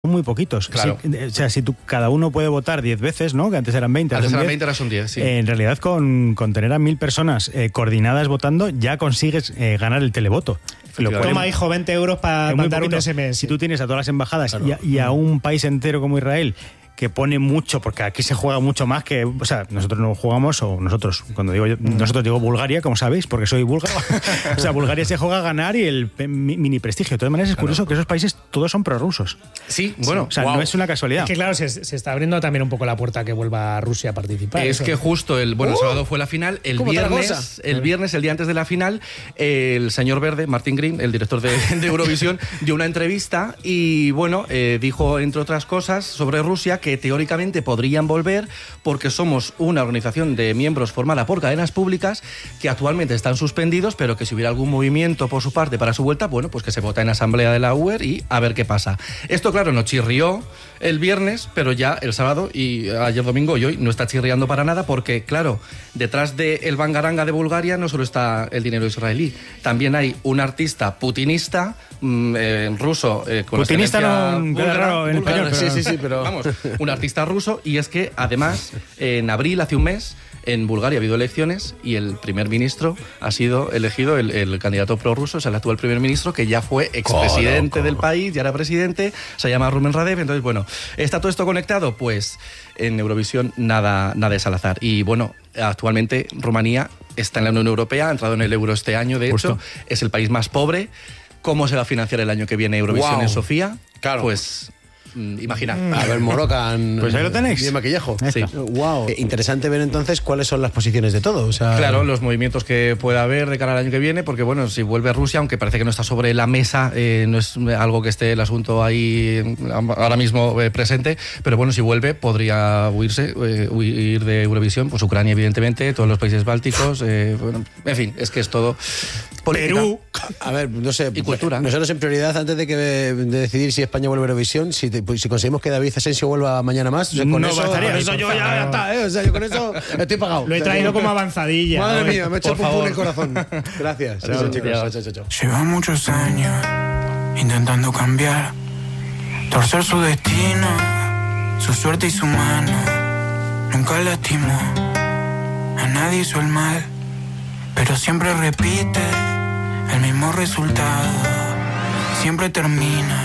muy poquitos. Claro. O sea, si cada uno puede votar 10 veces, ¿no? Que antes eran 20. Antes eran 20, ahora son 10, sí. En realidad, con tener a 1000 personas coordinadas votando, ya consigues ganar el televoto. Toma, hijo, 20 euros para mandar un SMS. Si tú tienes a todas las embajadas, claro, y a un país entero como Israel, que pone mucho, porque aquí se juega mucho más que, o sea, nosotros no jugamos, o nosotros, cuando digo yo, nosotros digo Bulgaria, como sabéis, porque soy búlgaro. O sea, Bulgaria se juega a ganar y el mini prestigio. De todas maneras, es curioso que esos países todos son prorrusos. Sí, bueno. O sea, no es una casualidad. Es que claro, se está abriendo también un poco la puerta a que vuelva Rusia a participar. Es que justo el sábado fue la final, el viernes, el día antes de la final, el señor Verde, Martin Green, el director de Eurovisión, dio una entrevista y bueno, dijo, entre otras cosas, sobre Rusia, que teóricamente podrían volver porque somos una organización de miembros formada por cadenas públicas que actualmente están suspendidos, pero que si hubiera algún movimiento por su parte para su vuelta, bueno, pues que se vota en asamblea de la UER y a ver qué pasa. Esto, claro, nos chirrió el viernes, pero ya el sábado y ayer domingo y hoy no está chirriando para nada porque, claro, detrás del bangaranga de Bulgaria no solo está el dinero israelí, también hay un artista putinista ruso con putinista no búlgara, raro en español, pero... sí, pero vamos, un artista ruso. Y es que además en abril, hace un mes, en Bulgaria ha habido elecciones y el primer ministro ha sido elegido el candidato prorruso, o sea, el actual primer ministro, que ya fue expresidente del país, ya era presidente, se llama Rumen Radev. Entonces, bueno, ¿está todo esto conectado? Pues en Eurovisión nada es al azar. Y bueno, actualmente Rumanía está en la Unión Europea, ha entrado en el euro este año, de hecho, es el país más pobre. ¿Cómo se va a financiar el año que viene Eurovisión en Sofía? Claro. Pues... imaginar. A ver, Morocan. Pues ahí lo tenéis. Bien maquillajo. Sí. Wow. Interesante ver entonces cuáles son las posiciones de todo. O sea... Claro, los movimientos que pueda haber de cara al año que viene, porque bueno, si vuelve Rusia, aunque parece que no está sobre la mesa, no es algo que esté el asunto ahí ahora mismo presente, pero bueno, si vuelve podría huir de Eurovisión, pues Ucrania evidentemente, todos los países bálticos, bueno, en fin, es que es todo política. Perú. A ver, no sé. Y cultura. Nosotros en prioridad, antes de decidir si España vuelve a Eurovisión, si conseguimos que David Asensio vuelva mañana más, con eso yo ya está, o sea, yo con eso estoy pagado. Lo he traído como avanzadilla. Madre mía, me he hecho pum en el corazón. Gracias. Chao. Lleva muchos años intentando cambiar, torcer su destino, su suerte y su mano. Nunca lastimó, a nadie hizo el mal, pero siempre repite el mismo resultado. Siempre termina